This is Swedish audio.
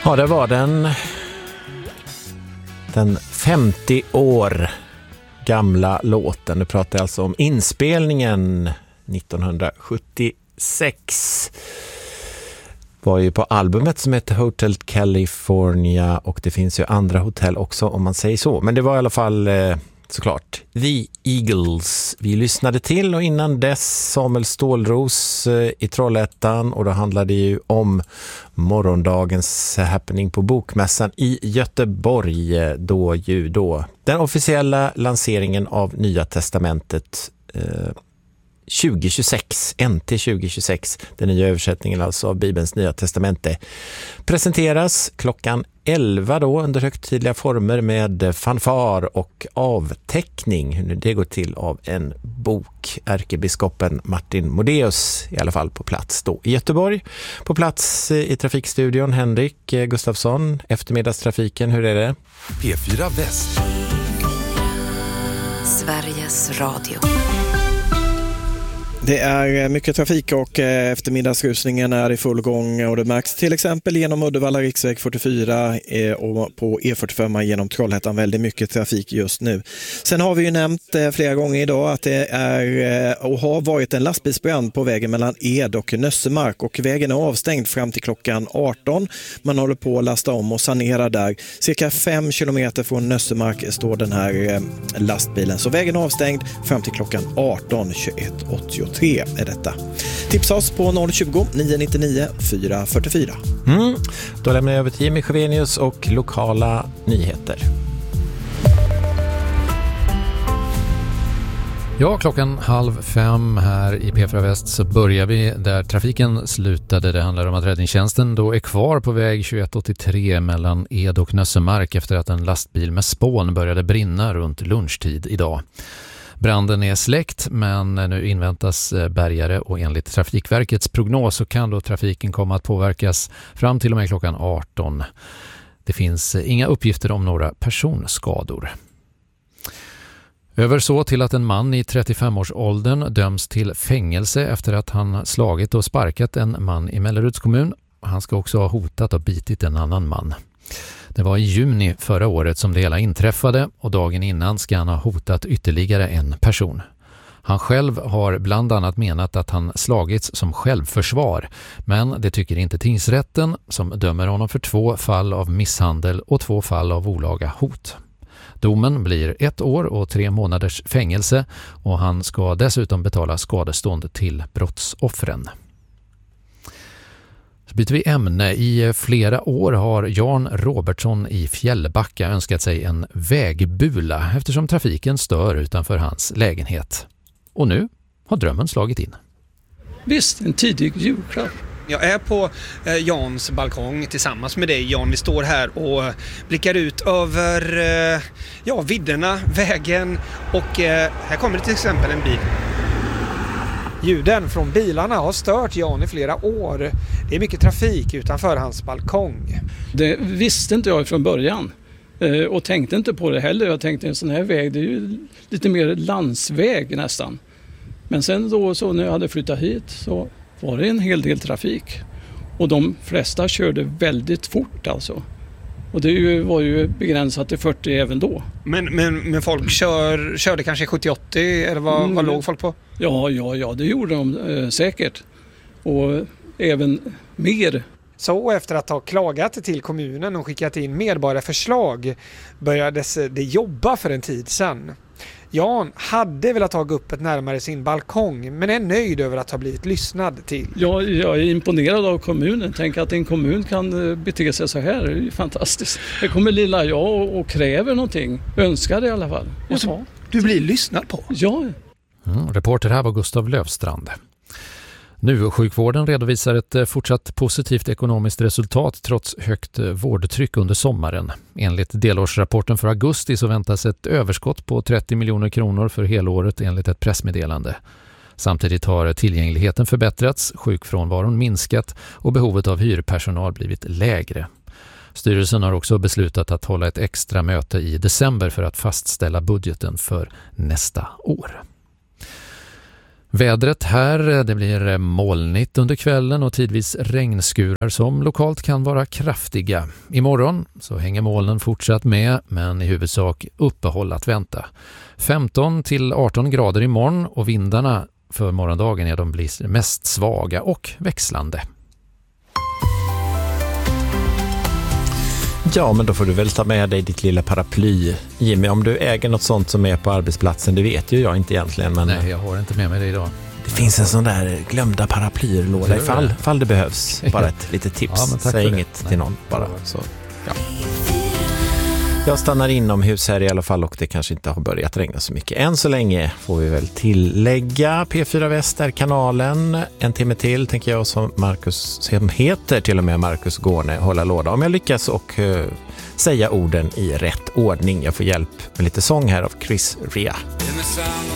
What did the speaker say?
Ja, det var den 50 år gamla låten. Nu pratar jag alltså om inspelningen 1976. Var ju på albumet som heter Hotel California, och det finns ju andra hotell också om man säger så. Men det var i alla fall såklart The Eagles vi lyssnade till, och innan dess Samuel Stålros i Trollhättan, och då handlade det ju om morgondagens happening på Bokmässan i Göteborg, då den officiella lanseringen av Nya Testamentet 2026, NT 2026, den nya översättningen alltså av Bibelns Nya Testamente, presenteras klockan 11 då under högtidliga former med fanfar och avteckning. Hur det går till av en bok. Ärkebiskopen Martin Modéus i alla fall på plats då i Göteborg. På plats i trafikstudion Henrik Gustafsson, eftermiddagstrafiken, hur är det? P4 Väst. Sveriges Radio. Det är mycket trafik och eftermiddagsrusningen är i full gång, och det märks till exempel genom Uddevalla riksväg 44 och på E45 genom Trollhättan väldigt mycket trafik just nu. Sen har vi ju nämnt flera gånger idag att det är och har varit en lastbilsbrand på vägen mellan Ed och Nössemark, och vägen är avstängd fram till klockan 18. Man håller på att lasta om och sanera där. Cirka 5 kilometer från Nössemark står den här lastbilen, så vägen är avstängd fram till klockan 18, 21:83 är detta. Tipsa oss på 020 999 444. Då lämnar jag över till Jimmy Sjövenius och lokala nyheter. Ja, klockan 4:30 här i P4 Väst så börjar vi där trafiken slutade. Det handlar om att räddningstjänsten då är kvar på väg 2183 mellan Ed och Nössemark efter att en lastbil med spån började brinna runt lunchtid idag. Branden är släckt, men nu inväntas bärgare, och enligt Trafikverkets prognos så kan då trafiken komma att påverkas fram till och med klockan 18. Det finns inga uppgifter om några personskador. Över så till att en man i 35-årsåldern döms till fängelse efter att han slagit och sparkat en man i Melleruds kommun. Han ska också ha hotat och bitit en annan man. Det var i juni förra året som det hela inträffade, och dagen innan ska han ha hotat ytterligare en person. Han själv har bland annat menat att han slagits som självförsvar, men det tycker inte tingsrätten som dömer honom för 2 fall av misshandel och 2 fall av olaga hot. Domen blir 1 år och 3 månaders fängelse, och han ska dessutom betala skadestånd till brottsoffren. Så byter vi ämne. I flera år har Jan Robertsson i Fjällbacka önskat sig en vägbula eftersom trafiken stör utanför hans lägenhet. Och nu har drömmen slagit in. Visst, en tidig julklapp. Jag är på Jans balkong tillsammans med dig, Jan. Vi står här och blickar ut över vidderna, vägen, och här kommer det till exempel en bil. Ljuden från bilarna har stört Jan i flera år. Det är mycket trafik utanför hans balkong. Det visste inte jag från början och tänkte inte på det heller. Jag tänkte en sån här väg, det är ju lite mer landsväg nästan. Men sen då så när jag hade flyttat hit så var det en hel del trafik. Och de flesta körde väldigt fort alltså. Och det var ju begränsat till 40 även då. Men folk körde kanske 70-80 eller vad låg folk på? Ja, det gjorde de säkert. Och även mer. Så efter att ha klagat till kommunen och skickat in medborgarförslag började det jobba för en tid sedan. Jan hade velat ta upp ett närmare sin balkong, men är nöjd över att ha blivit lyssnad till. Jag är imponerad av kommunen. Tänk att en kommun kan bete sig så här. Det är ju fantastiskt. Det kommer lilla jag och kräver någonting. Önskar det i alla fall. Och så, du blir lyssnad på? Ja. Reporter här var Gustav Löfstrand. Nu sjukvården redovisar ett fortsatt positivt ekonomiskt resultat trots högt vårdtryck under sommaren. Enligt delårsrapporten för augusti så väntas ett överskott på 30 miljoner kronor för helåret enligt ett pressmeddelande. Samtidigt har tillgängligheten förbättrats, sjukfrånvaron minskat och behovet av hyrpersonal blivit lägre. Styrelsen har också beslutat att hålla ett extra möte i december för att fastställa budgeten för nästa år. Vädret här, det blir molnigt under kvällen och tidvis regnskurar som lokalt kan vara kraftiga. Imorgon så hänger molnen fortsatt med, men i huvudsak uppehåll att vänta. 15 till 18 grader imorgon och vindarna för morgondagen de blir mest svaga och växlande. Ja, men då får du väl ta med dig ditt lilla paraply. Jimmy, om du äger något sånt som är på arbetsplatsen, det vet ju jag inte egentligen. Men nej, jag har inte med mig det idag. Det finns en sån där glömda paraplylåda ifall det behövs. Bara ett litet tips. Ja, säg inget till någon bara. Så, ja. Jag stannar inomhus här i alla fall och det kanske inte har börjat regna så mycket. Än så länge får vi väl tillägga. P4 Väst är kanalen. En timme till tänker jag som heter till och med Marcus Gårne hålla låda. Om jag lyckas och säga orden i rätt ordning. Jag får hjälp med lite sång här av Chris Rea.